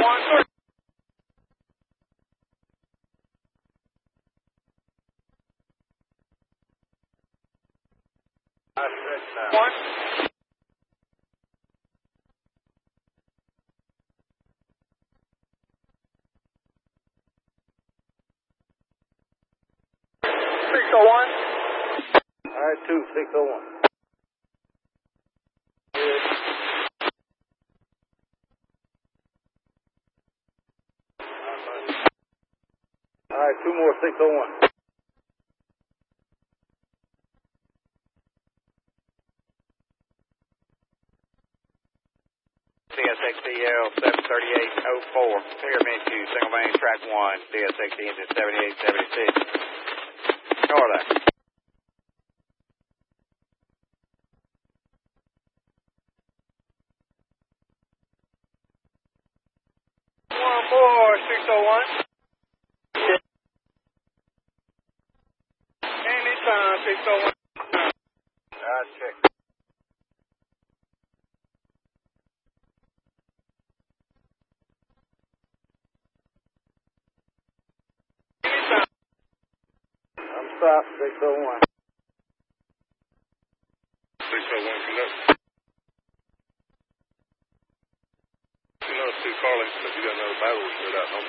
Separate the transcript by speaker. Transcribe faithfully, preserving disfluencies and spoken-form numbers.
Speaker 1: one three. One. Six oh one.
Speaker 2: All right, two, six oh one. Good. All right, two more, six oh one.
Speaker 3: D S X D L seven thirty-eight oh four, clear Minshew, single main, track one, D S X D engine seventy-eight seventy-six. Northern.
Speaker 1: One more, six oh one. Anytime, six oh one.
Speaker 2: All right, check.
Speaker 1: Anytime.
Speaker 2: I'm stopped, six oh one.
Speaker 4: six oh one, connect. You know, two callings, but you got another battle set out.